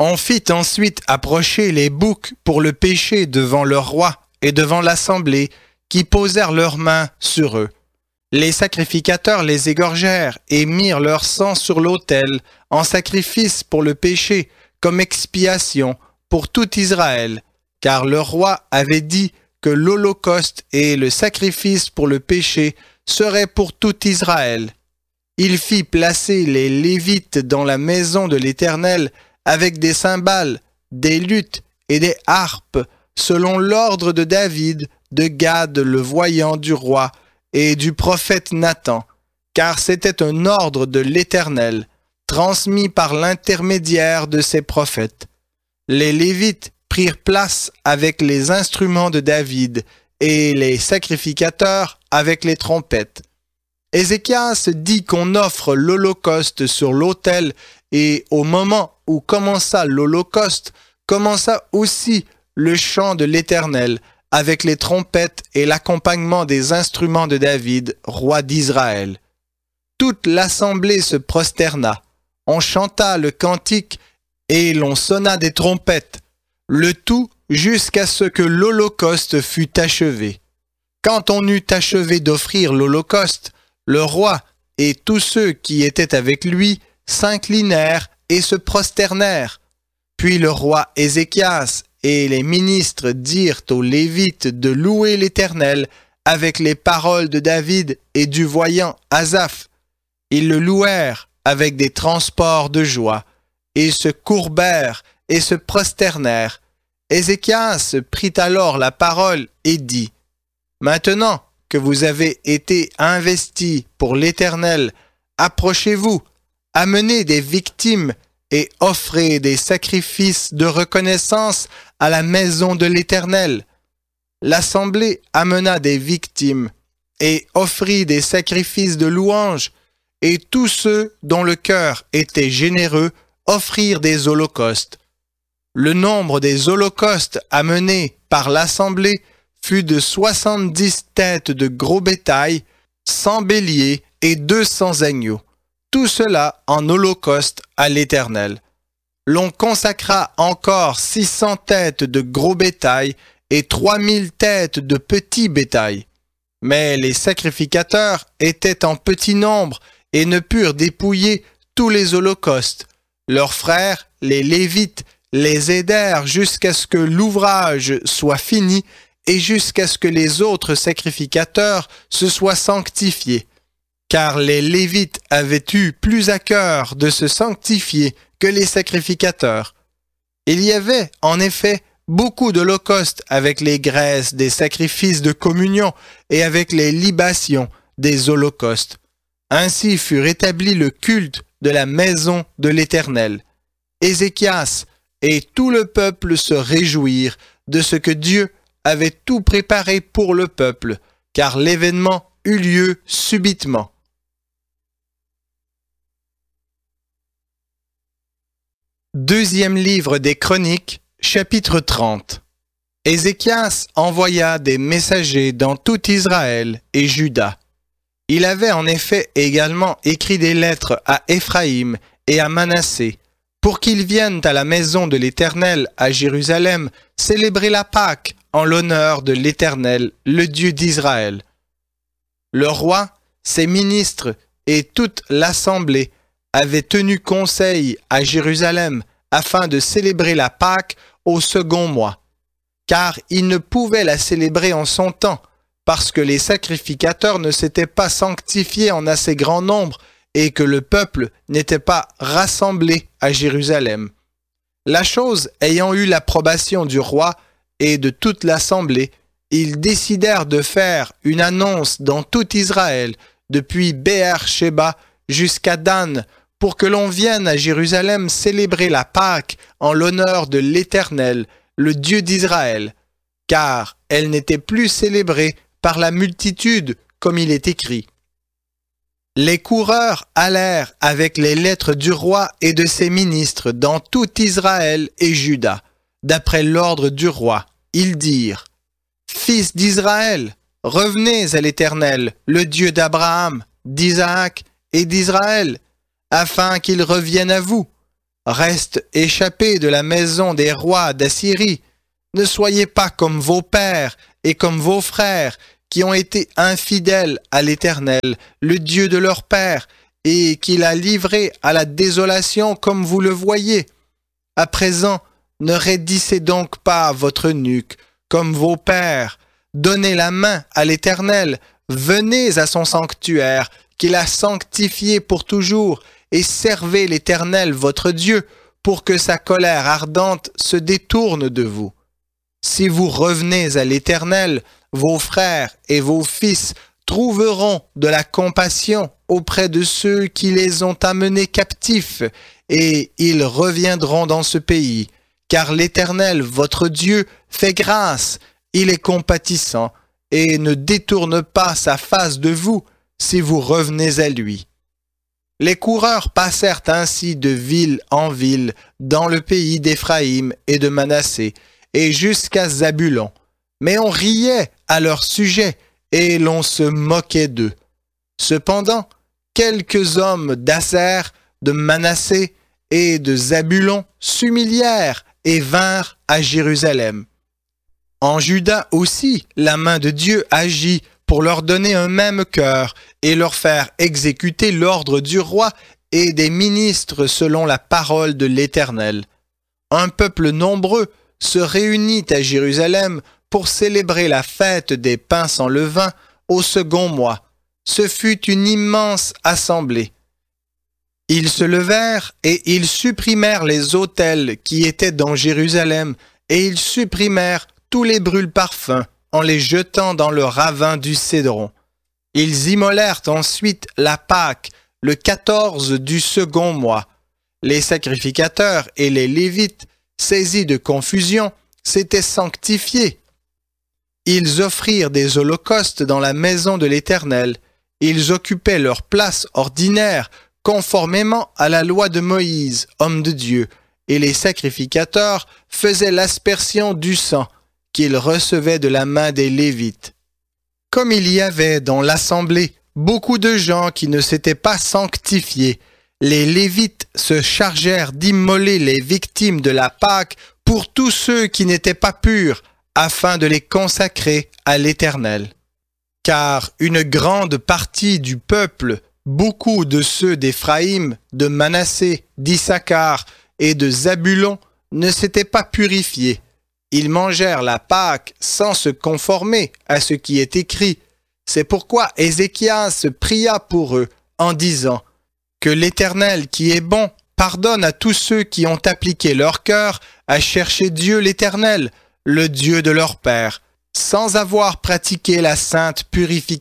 [SPEAKER 1] On fit ensuite approcher les boucs pour le péché devant le roi et devant l'assemblée, qui posèrent leurs mains sur eux. Les sacrificateurs les égorgèrent et mirent leur sang sur l'autel en sacrifice pour le péché, comme expiation pour tout Israël, car le roi avait dit que l'holocauste et le sacrifice pour le péché seraient pour tout Israël. Il fit placer les Lévites dans la maison de l'Éternel avec des cymbales, des luths et des harpes, selon l'ordre de David, de Gad le voyant du roi, et du prophète Nathan, car c'était un ordre de l'Éternel, transmis par l'intermédiaire de ses prophètes. Les Lévites prirent place avec les instruments de David, et les sacrificateurs avec les trompettes. Ézéchias dit qu'on offre l'holocauste sur l'autel, et au moment où commença l'holocauste, commença aussi le chant de l'Éternel, avec les trompettes et l'accompagnement des instruments de David, roi d'Israël. Toute l'assemblée se prosterna. On chanta le cantique et l'on sonna des trompettes, le tout jusqu'à ce que l'holocauste fût achevé. Quand on eut achevé d'offrir l'holocauste, le roi et tous ceux qui étaient avec lui s'inclinèrent et se prosternèrent. Puis le roi Ézéchias et les ministres dirent aux Lévites de louer l'Éternel avec les paroles de David et du voyant Asaph. Ils le louèrent avec des transports de joie, et se courbèrent et se prosternèrent. Ézéchias prit alors la parole et dit, « Maintenant que vous avez été investis pour l'Éternel, approchez-vous, amenez des victimes et offrez des sacrifices de reconnaissance à la maison de l'Éternel. » L'assemblée amena des victimes et offrit des sacrifices de louange, et tous ceux dont le cœur était généreux offrirent des holocaustes. Le nombre des holocaustes amenés par l'assemblée fut de soixante-dix têtes de gros bétail, cent béliers et deux cents agneaux. Tout cela en holocauste à l'Éternel. L'on consacra encore six cents têtes de gros bétail et trois mille têtes de petit bétail. Mais les sacrificateurs étaient en petit nombre et ne purent dépouiller tous les holocaustes. Leurs frères, les Lévites, les aidèrent jusqu'à ce que l'ouvrage soit fini et jusqu'à ce que les autres sacrificateurs se soient sanctifiés. Car les Lévites avaient eu plus à cœur de se sanctifier que les sacrificateurs. Il y avait, en effet, beaucoup d'holocaustes avec les graisses des sacrifices de communion et avec les libations des holocaustes. Ainsi fut rétabli le culte de la maison de l'Éternel. Ézéchias et tout le peuple se réjouirent de ce que Dieu avait tout préparé pour le peuple, car l'événement eut lieu subitement. Deuxième livre des Chroniques, chapitre trente. Ézéchias envoya des messagers dans tout Israël et Juda. Il avait en effet également écrit des lettres à Éphraïm et à Manassé, pour qu'ils viennent à la maison de l'Éternel à Jérusalem célébrer la Pâque en l'honneur de l'Éternel, le Dieu d'Israël. Le roi, ses ministres et toute l'assemblée avaient tenu conseil à Jérusalem afin de célébrer la Pâque au second mois, car ils ne pouvaient la célébrer en son temps, parce que les sacrificateurs ne s'étaient pas sanctifiés en assez grand nombre et que le peuple n'était pas rassemblé à Jérusalem. La chose ayant eu l'approbation du roi et de toute l'assemblée, ils décidèrent de faire une annonce dans tout Israël, depuis Béer-Shéba jusqu'à Dan, pour que l'on vienne à Jérusalem célébrer la Pâque en l'honneur de l'Éternel, le Dieu d'Israël, car elle n'était plus célébrée par la multitude, comme il est écrit. Les coureurs allèrent avec les lettres du roi et de ses ministres dans tout Israël et Juda, d'après l'ordre du roi. Ils dirent, « Fils d'Israël, revenez à l'Éternel, le Dieu d'Abraham, d'Isaac et d'Israël, afin qu'il revienne à vous. reste échappé de la maison des rois d'Assyrie. Ne soyez pas comme vos pères et comme vos frères qui ont été infidèles à l'Éternel, le Dieu de leur père, et qui l'a livré à la désolation comme vous le voyez. À présent, ne raidissez donc pas votre nuque comme vos pères. Donnez la main à l'Éternel, venez à son sanctuaire, qu'il a sanctifié pour toujours, et servez l'Éternel votre Dieu, pour que sa colère ardente se détourne de vous. Si vous revenez à l'Éternel, vos frères et vos fils trouveront de la compassion auprès de ceux qui les ont amenés captifs, et ils reviendront dans ce pays, car l'Éternel, votre Dieu, fait grâce, il est compatissant, et ne détourne pas sa face de vous, si vous revenez à lui. Les coureurs passèrent ainsi de ville en ville dans le pays d'Éphraïm et de Manassé, et jusqu'à Zabulon. Mais on riait à leur sujet, et l'on se moquait d'eux. Cependant, quelques hommes d'Aser, de Manassé et de Zabulon s'humilièrent et vinrent à Jérusalem. En Juda aussi, la main de Dieu agit pour leur donner un même cœur et leur faire exécuter l'ordre du roi et des ministres selon la parole de l'Éternel. Un peuple nombreux se réunit à Jérusalem pour célébrer la fête des pains sans levain au second mois. Ce fut une immense assemblée. Ils se levèrent et ils supprimèrent les autels qui étaient dans Jérusalem, et ils supprimèrent tous les brûle-parfums en les jetant dans le ravin du Cédron. Ils immolèrent ensuite la Pâque, le quatorze du second mois. Les sacrificateurs et les Lévites, saisis de confusion, s'étaient sanctifiés. Ils offrirent des holocaustes dans la maison de l'Éternel. Ils occupaient leur place ordinaire, conformément à la loi de Moïse, homme de Dieu, et les sacrificateurs faisaient l'aspersion du sang qu'ils recevaient de la main des Lévites. Comme il y avait dans l'assemblée beaucoup de gens qui ne s'étaient pas sanctifiés, les Lévites se chargèrent d'immoler les victimes de la Pâque pour tous ceux qui n'étaient pas purs, afin de les consacrer à l'Éternel. Car une grande partie du peuple, beaucoup de ceux d'Éphraïm, de Manassé, d'Issachar et de Zabulon ne s'étaient pas purifiés. Ils mangèrent la Pâque sans se conformer à ce qui est écrit. C'est pourquoi Ézéchias pria pour eux en disant « Que l'Éternel qui est bon pardonne à tous ceux qui ont appliqué leur cœur à chercher Dieu l'Éternel, le Dieu de leur père, sans avoir pratiqué la sainte purification. »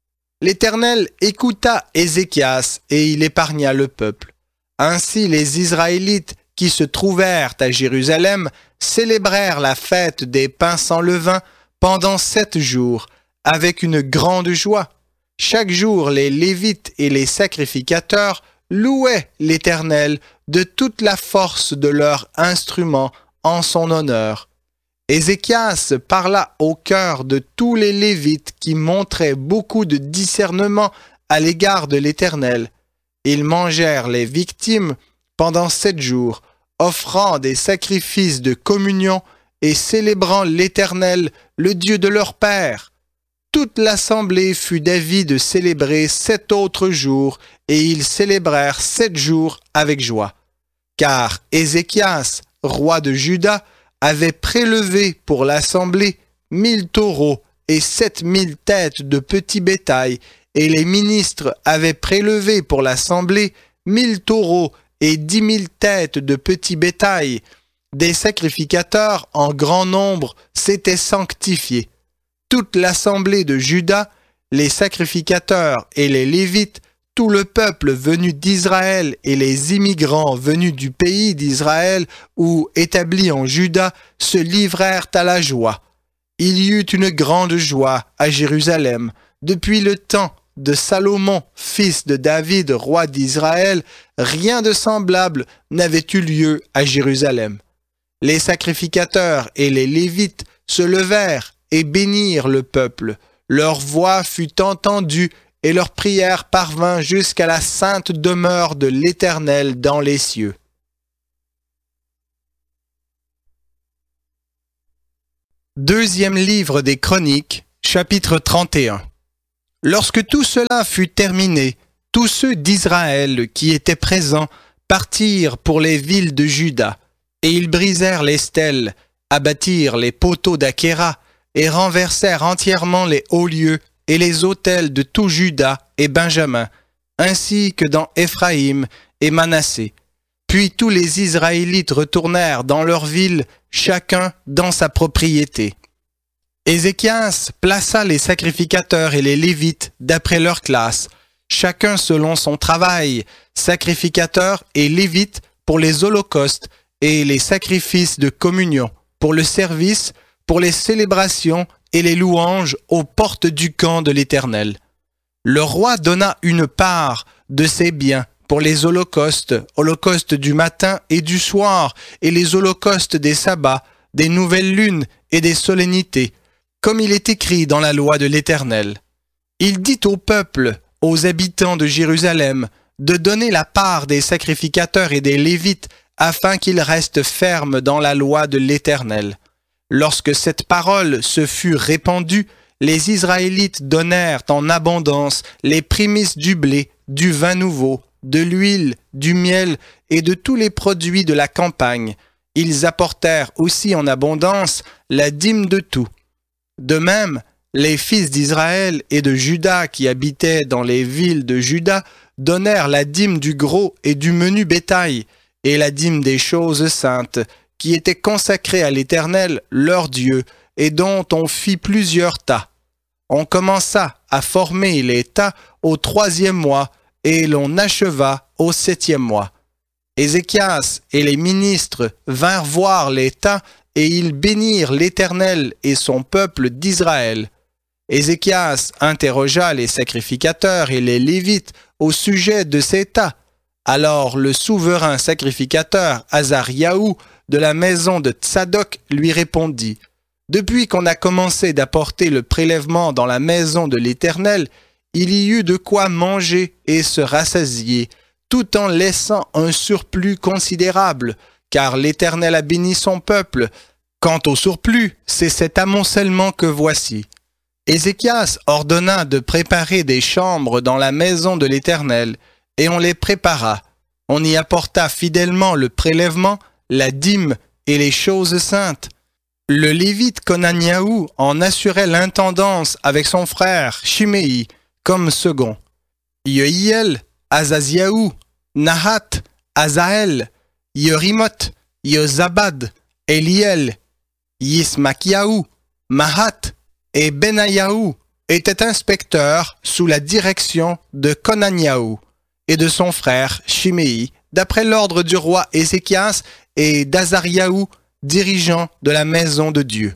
[SPEAKER 1] L'Éternel écouta Ézéchias et il épargna le peuple. Ainsi les Israélites qui se trouvèrent à Jérusalem célébrèrent la fête des pains sans levain pendant sept jours, avec une grande joie. Chaque jour les Lévites et les sacrificateurs louaient l'Éternel de toute la force de leurs instruments en son honneur. Ézéchias parla au cœur de tous les Lévites qui montraient beaucoup de discernement à l'égard de l'Éternel. Ils mangèrent les victimes pendant sept jours, offrant des sacrifices de communion et célébrant l'Éternel, le Dieu de leur père. Toute l'assemblée fut d'avis de célébrer sept autres jours, et ils célébrèrent sept jours avec joie. Car Ézéchias, roi de Juda, avait prélevé pour l'assemblée mille taureaux et sept mille têtes de petits bétail, et les ministres avaient prélevé pour l'assemblée mille taureaux et dix mille têtes de petits bétail. Des sacrificateurs en grand nombre s'étaient sanctifiés. Toute l'assemblée de Juda, les sacrificateurs et les Lévites, tout le peuple venu d'Israël et les immigrants venus du pays d'Israël ou établis en Juda se livrèrent à la joie. Il y eut une grande joie à Jérusalem. Depuis le temps de Salomon, fils de David, roi d'Israël, rien de semblable n'avait eu lieu à Jérusalem. Les sacrificateurs et les Lévites se levèrent et bénirent le peuple. Leur voix fut entendue et leur prière parvint jusqu'à la sainte demeure de l'Éternel dans les cieux. Deuxième livre des Chroniques, chapitre trente et un. Lorsque tout cela fut terminé, tous ceux d'Israël qui étaient présents partirent pour les villes de Juda, et ils brisèrent les stèles, abattirent les poteaux d'Achéra, et renversèrent entièrement les hauts lieux et les autels de tout Juda et Benjamin, ainsi que dans Éphraïm et Manassé. Puis tous les Israélites retournèrent dans leur ville, chacun dans sa propriété. Ézéchias plaça les sacrificateurs et les Lévites d'après leur classe, chacun selon son travail, sacrificateurs et Lévites pour les holocaustes et les sacrifices de communion, pour le service, pour les célébrations et les louanges aux portes du camp de l'Éternel. Le roi donna une part de ses biens pour les holocaustes, holocaustes du matin et du soir, et les holocaustes des sabbats, des nouvelles lunes et des solennités, comme il est écrit dans la loi de l'Éternel. Il dit au peuple, aux habitants de Jérusalem, de donner la part des sacrificateurs et des Lévites, afin qu'ils restent fermes dans la loi de l'Éternel. Lorsque cette parole se fut répandue, les Israélites donnèrent en abondance les prémices du blé, du vin nouveau, de l'huile, du miel et de tous les produits de la campagne. Ils apportèrent aussi en abondance la dîme de tout. De même, les fils d'Israël et de Juda qui habitaient dans les villes de Juda donnèrent la dîme du gros et du menu bétail et la dîme des choses saintes qui étaient consacrées à l'Éternel, leur Dieu, et dont on fit plusieurs tas. On commença à former les tas au troisième mois, et l'on acheva au septième mois. Ézéchias et les ministres vinrent voir les tas, et ils bénirent l'Éternel et son peuple d'Israël. Ézéchias interrogea les sacrificateurs et les Lévites au sujet de ces tas. Alors le souverain sacrificateur Azariahu de la maison de Tsadok lui répondit : « Depuis qu'on a commencé d'apporter le prélèvement dans la maison de l'Éternel, il y eut de quoi manger et se rassasier, tout en laissant un surplus considérable, car l'Éternel a béni son peuple. Quant au surplus, c'est cet amoncellement que voici. » Ézéchias ordonna de préparer des chambres dans la maison de l'Éternel, et on les prépara. On y apporta fidèlement le prélèvement, la dîme et les choses saintes. Le Lévite Conaniahu en assurait l'intendance avec son frère Chiméi comme second. Yehiel, Azaziahu, Nahat, Azaël, Yerimoth, Yozabad, Eliel, Yismakiahu, Mahat et Benayahu étaient inspecteurs sous la direction de Conaniahu et de son frère Chiméi, d'après l'ordre du roi Ézéchias et d'Azariahu, dirigeant de la maison de Dieu.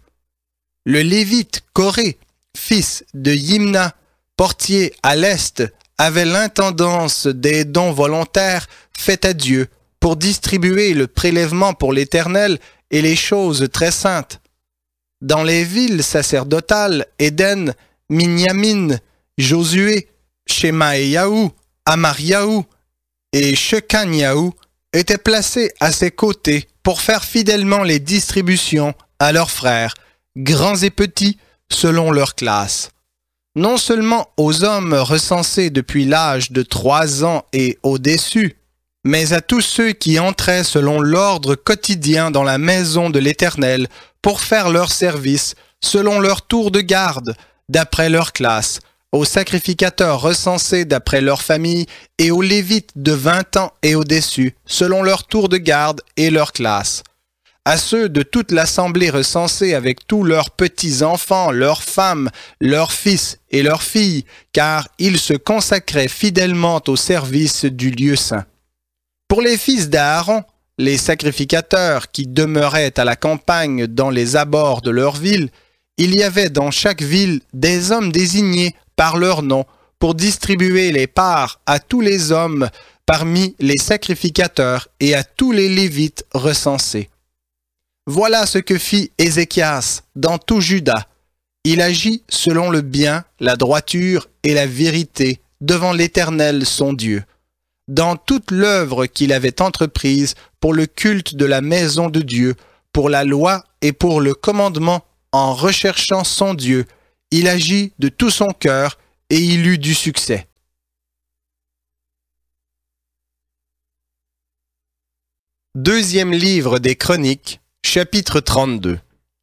[SPEAKER 1] Le Lévite Coré, fils de Yimna, portier à l'est, avait l'intendance des dons volontaires faits à Dieu pour distribuer le prélèvement pour l'Éternel et les choses très saintes. Dans les villes sacerdotales, Éden, Minyamin, Josué, Shemaïahu, Amariahu et Shekaniahu étaient placés à ses côtés pour faire fidèlement les distributions à leurs frères, grands et petits, selon leur classe. Non seulement aux hommes recensés depuis l'âge de trois ans et au-dessus, mais à tous ceux qui entraient selon l'ordre quotidien dans la maison de l'Éternel pour faire leur service, selon leur tour de garde, d'après leur classe, aux sacrificateurs recensés d'après leur famille et aux Lévites de vingt ans et au-dessus, selon leur tour de garde et leur classe. À ceux de toute l'assemblée recensée avec tous leurs petits-enfants, leurs femmes, leurs fils et leurs filles, car ils se consacraient fidèlement au service du lieu saint. Pour les fils d'Aaron, les sacrificateurs qui demeuraient à la campagne dans les abords de leur ville, il y avait dans chaque ville des hommes désignés par leur nom pour distribuer les parts à tous les hommes parmi les sacrificateurs et à tous les Lévites recensés. Voilà ce que fit Ézéchias dans tout Juda. Il agit selon le bien, la droiture et la vérité devant l'Éternel son Dieu, dans toute l'œuvre qu'il avait entreprise pour le culte de la maison de Dieu, pour la loi et pour le commandement en recherchant son Dieu. Il agit de tout son cœur et il eut du succès. Deuxième livre des Chroniques, chapitre trente-deux.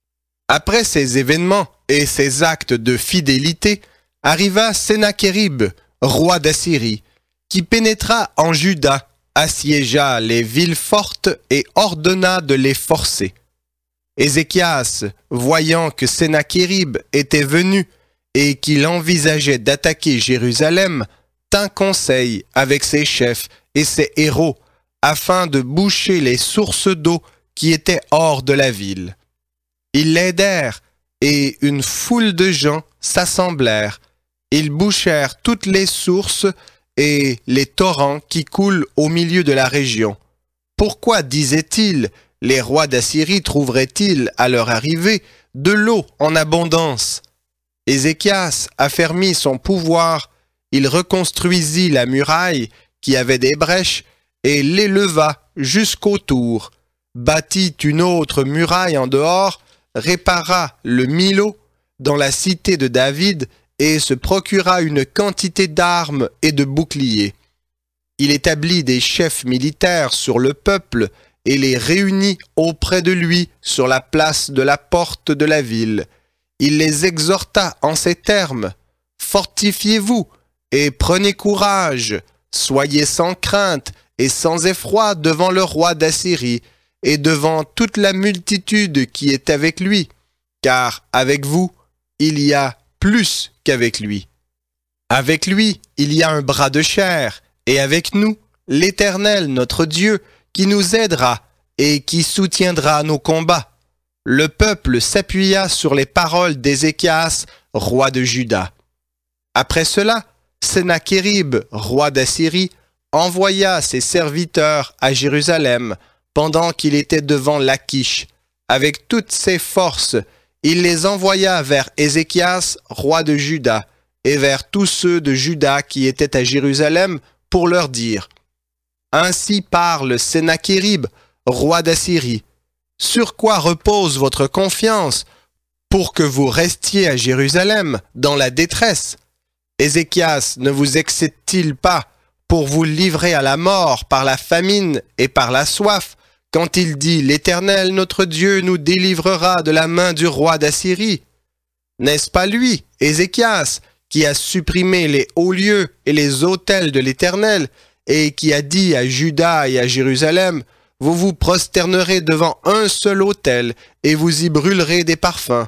[SPEAKER 1] Après ces événements et ces actes de fidélité, arriva Sennachérib, roi d'Assyrie, qui pénétra en Juda, assiégea les villes fortes et ordonna de les forcer. Ézéchias, voyant que Sennachérib était venu et qu'il envisageait d'attaquer Jérusalem, tint conseil avec ses chefs et ses héros afin de boucher les sources d'eau qui étaient hors de la ville. Ils l'aidèrent et une foule de gens s'assemblèrent. Ils bouchèrent toutes les sources et les torrents qui coulent au milieu de la région. Pourquoi, disaient-ils, les rois d'Assyrie trouveraient-ils, à leur arrivée, de l'eau en abondance? Ézéchias affermit son pouvoir, il reconstruisit la muraille qui avait des brèches et l'éleva jusqu'au tour, bâtit une autre muraille en dehors, répara le Milo dans la cité de David et se procura une quantité d'armes et de boucliers. Il établit des chefs militaires sur le peuple et les réunit auprès de lui sur la place de la porte de la ville. Il les exhorta en ces termes: « Fortifiez-vous et prenez courage, soyez sans crainte et sans effroi devant le roi d'Assyrie et devant toute la multitude qui est avec lui, car avec vous, il y a plus qu'avec lui. Avec lui, il y a un bras de chair, et avec nous, l'Éternel, notre Dieu, qui nous aidera et qui soutiendra nos combats. » Le peuple s'appuya sur les paroles d'Ézéchias, roi de Juda. Après cela, Sennachérib, roi d'Assyrie, envoya ses serviteurs à Jérusalem pendant qu'il était devant Lachish. Avec toutes ses forces, il les envoya vers Ézéchias, roi de Juda, et vers tous ceux de Juda qui étaient à Jérusalem pour leur dire: « Ainsi parle Sennachérib, roi d'Assyrie. Sur quoi repose votre confiance pour que vous restiez à Jérusalem dans la détresse? Ézéchias ne vous excite-t-il pas pour vous livrer à la mort par la famine et par la soif, quand il dit: l'Éternel notre Dieu nous délivrera de la main du roi d'Assyrie? N'est-ce pas lui, Ézéchias, qui a supprimé les hauts lieux et les autels de l'Éternel, et qui a dit à Juda et à Jérusalem: vous vous prosternerez devant un seul autel, et vous y brûlerez des parfums?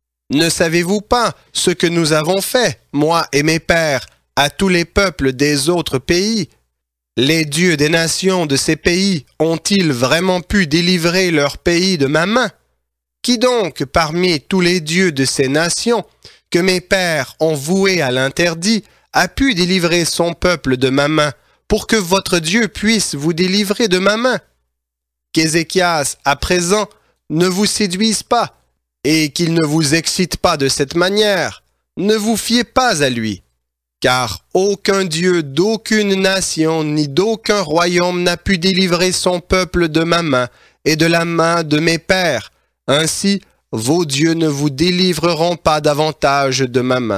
[SPEAKER 1] Ne savez-vous pas ce que nous avons fait, moi et mes pères, à tous les peuples des autres pays? Les dieux des nations de ces pays ont-ils vraiment pu délivrer leur pays de ma main? Qui donc, parmi tous les dieux de ces nations, que mes pères ont voués à l'interdit, a pu délivrer son peuple de ma main, pour que votre Dieu puisse vous délivrer de ma main? Qu'Ézéchias, à présent, ne vous séduise pas, et qu'il ne vous excite pas de cette manière. Ne vous fiez pas à lui. Car aucun Dieu d'aucune nation ni d'aucun royaume n'a pu délivrer son peuple de ma main et de la main de mes pères. Ainsi, vos dieux ne vous délivreront pas davantage de ma main. »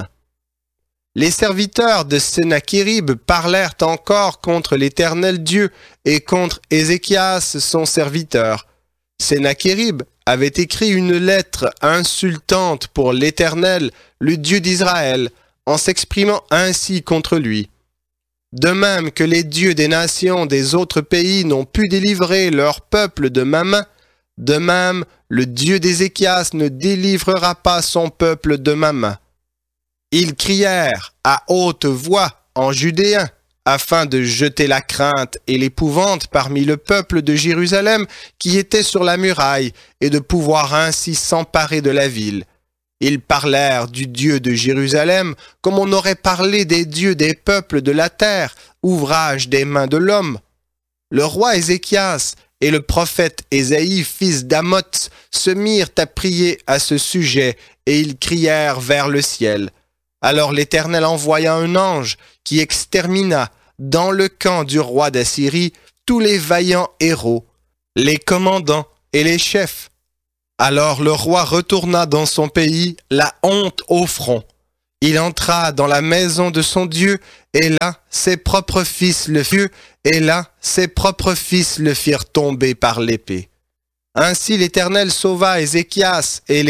[SPEAKER 1] Les serviteurs de Sennachérib parlèrent encore contre l'Éternel Dieu et contre Ézéchias son serviteur. Sennachérib avait écrit une lettre insultante pour l'Éternel, le Dieu d'Israël, en s'exprimant ainsi contre lui. De même que les dieux des nations des autres pays n'ont pu délivrer leur peuple de ma main, de même le Dieu d'Ézéchias ne délivrera pas son peuple de ma main. Ils crièrent à haute voix en judéen, afin de jeter la crainte et l'épouvante parmi le peuple de Jérusalem qui était sur la muraille, et de pouvoir ainsi s'emparer de la ville. Ils parlèrent du Dieu de Jérusalem comme on aurait parlé des dieux des peuples de la terre, ouvrage des mains de l'homme. Le roi Ézéchias et le prophète Ésaïe, fils d'Amoth, se mirent à prier à ce sujet, et ils crièrent vers le ciel. Alors l'Éternel envoya un ange qui extermina dans le camp du roi d'Assyrie tous les vaillants héros, les commandants et les chefs. Alors le roi retourna dans son pays, la honte au front. Il entra dans la maison de son Dieu, et là, ses propres fils le firent, et là, ses propres fils le firent tomber par l'épée. Ainsi l'Éternel sauva Ézéchias et les